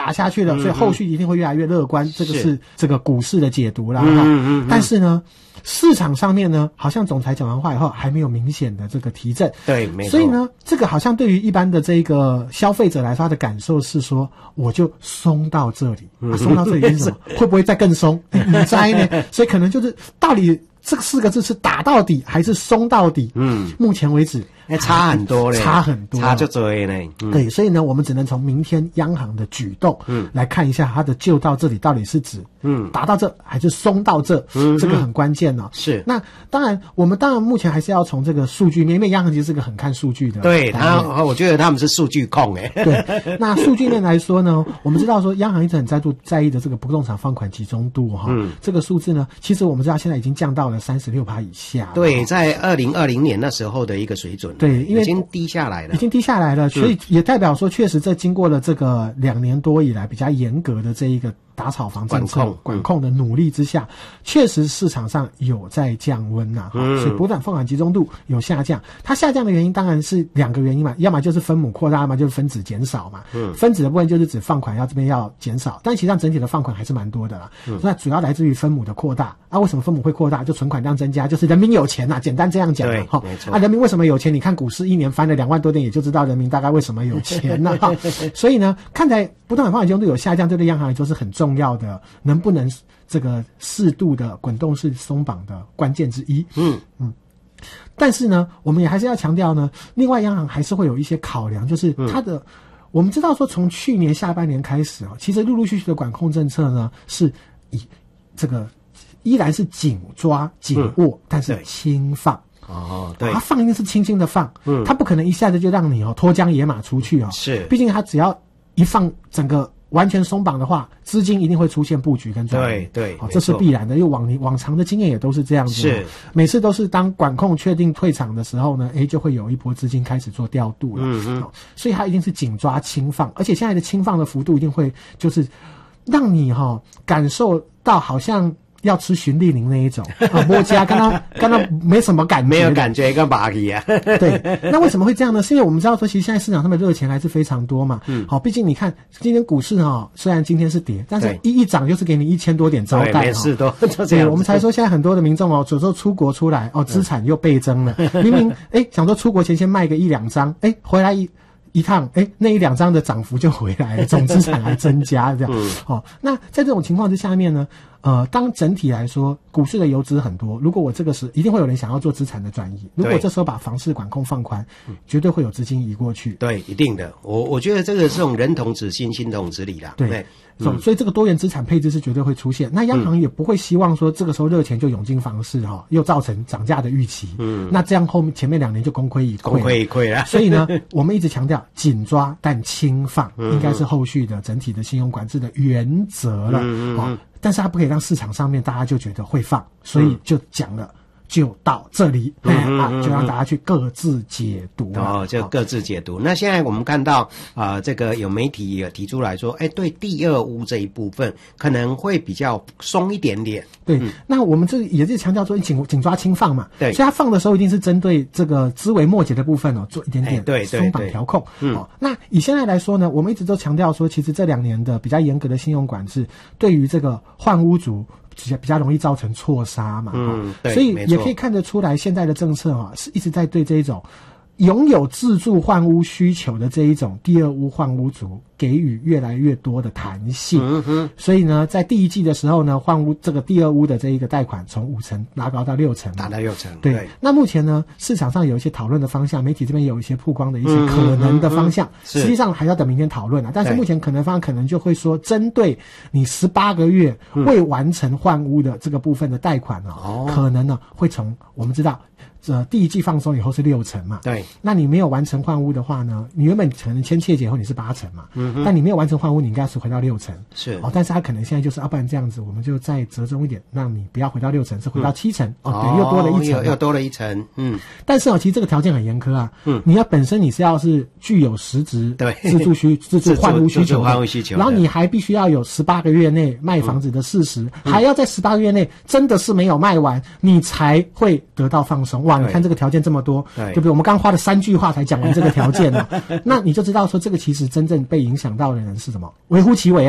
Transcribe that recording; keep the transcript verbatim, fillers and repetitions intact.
打下去了，嗯、所以后续一定会越来越乐观。这个是这个股市的解读啦。嗯嗯嗯。但是呢，市场上面呢，好像总裁讲完话以后还没有明显的这个提振。 对，没错。 所以呢，这个好像对于一般的这个消费者来说，他的感受是说，我就松到这里，啊、松到这里是什么？会不会再更松？你猜呢？所以可能就是到底这四个字是打到底还是松到底？嗯，目前为止。 哎，差很多嘞， 差很多， 差就多嘞。 嗯、对，所以呢，我们只能从明天央行的举动，嗯，来看一下它的就到这里到底是指，嗯，打到这还是松到这，嗯，这个很关键哦。 是。 那当然，我们当然目前还是要从这个数据面，因为央行其实是个很看数据的。 对，他，我觉得他们是数据控哎。 对，那数据面来说呢，我们知道说央行一直很在乎在意的这个不动产放款集中度哈，嗯，这个数字呢，其实我们知道现在已经降到了三十六趴以下。 对，在二零二零年那时候的一个水准。 对，因为已经低下来了， 已经低下来了，所以也代表说，确实这经过了这个两年多以来比较严格的这一个打炒房政策管控的努力之下，确实市场上有在降温呐、啊，嗯、所以不动产放款集中度有下降。它下降的原因当然是两个原因嘛，要么就是分母扩大，要么就是分子减少嘛。嗯，分子的部分就是指放款要这边要减少，但其实上整体的放款还是蛮多的啦。嗯，那主要来自于分母的扩大啊。为什么分母会扩大？就存款量增加，就是人民有钱呐、啊，简单这样讲嘛。 哈，没错。 啊，人民为什么有钱？你看股市一年翻了两万多点，也就知道人民大概为什么有钱呐、啊。所以呢，看起来不动产放款集中度有下降，这对央行来说是很重要的。能不能这个适度的滚动式松绑的关键之一。嗯嗯，但是呢，我们也还是要强调呢，另外央行还是会有一些考量，就是它的，嗯、我们知道说从去年下半年开始啊，其实陆陆续续的管控政策呢，是以这个依然是紧抓紧握，嗯、但是轻放。 哦，对， 它放一定是轻轻的放，嗯，它不可能一下子就让你哦脱缰野马出去哦， 是， 毕竟它只要一放整个完全松绑的话，资金一定会出现布局跟转移， 对对， 哦，这是必然的，因为往往常的经验也都是这样子， 是， 每次都是当管控确定退场的时候呢，诶，就会有一波资金开始做调度了，嗯嗯、哦，所以它一定是紧抓轻放，而且现在的轻放的幅度一定会就是让你哈、哦、感受到好像。要吃循利宁那一种啊，摸家刚刚刚刚没什么感觉， 没有感觉，跟蚂蚁啊。 对，那为什么会这样呢？是因为我们知道说，其实现在市场上面热钱还是非常多嘛。嗯，好，毕竟你看今天股市哈、哦，虽然今天是跌，但是一一涨就是给你一千多点招待、哦， 每次都都这样。 我们才说现在很多的民众哦，有时候出国出来哦，资产又倍增了。嗯、明明哎想说出国前先卖个一两张，哎回来一。一趟，哎，那一两张的涨幅就回来了，总资产还增加，这样。嗯、哦，那在这种情况之下面呢，呃，当整体来说，股市的游资很多，如果我这个时一定会有人想要做资产的转移，如果这时候把房市管控放宽，绝对会有资金移过去。 对，一定的。我我觉得这个是种人同此心，心同此理啦。 对。对嗯、所以这个多元资产配置是绝对会出现，那央行也不会希望说这个时候热钱就涌进房市哈、哦，又造成涨价的预期。嗯，那这样后面前面两年就功亏一篑， 功亏一篑啊。 所以呢，我们一直强调紧抓但轻放，应该是后续的整体的信用管制的原则了。嗯嗯、哦，但是它不可以让市场上面大家就觉得会放，所以就讲了。就到这里，嗯嗯嗯啊，就让大家去各自解读哦，就各自解读。那现在我们看到啊、呃，这个有媒体也提出来说，哎，对第二屋这一部分可能会比较松一点点。 对，嗯、那我们这也是强调说紧紧抓轻放嘛， 对， 所以它放的时候一定是针对这个枝微末节的部分哦，做一点点对松绑调控。嗯，哦，那以现在来说呢，我们一直都强调说，其实这两年的比较严格的信用管制，对于这个换屋族。比较容易造成错杀嘛，嗯，对，所以也可以看得出来，现在的政策啊是一直在对这一种拥有自住换屋需求的这一种第二屋换屋族给予越来越多的弹性。嗯哼，所以呢，在第一季的时候呢，换屋这个第二屋的这一个贷款从五成拉高到六成， 达到六成。 对，对那目前呢，市场上有一些讨论的方向，媒体这边有一些曝光的一些可能的方向，嗯嗯嗯、实际上还要等明天讨论啊。但是目前可能方向可能就会说，针对你十八个月未完成换屋的这个部分的贷款啊，哦、可能呢会从我们知道。呃，第一季放松以后是六成嘛？ 对。 那你没有完成换屋的话呢？你原本可能签切结后你是八成嘛？嗯哼。但你没有完成换屋，你应该是回到六成。 是。 哦，但是他可能现在就是，啊，不然这样子，我们就再折中一点，让你不要回到六成，是回到七成。嗯、哦，等于又多了一层、 哦。又多了一层。嗯。 但是哦，其实这个条件很严苛啊。嗯。你要本身你是要是具有实质对自住需自住换屋需求的， 换屋需求， 然后你还必须要有十八个月内卖房子的事实，嗯、还要在十八个月内真的是没有卖完，你才会得到放松。 哇，你看这个条件这么多，对不对？我们刚刚花了三句话才讲完这个条件呢，那你就知道说这个其实真正被影响到的人是什么，微乎其微。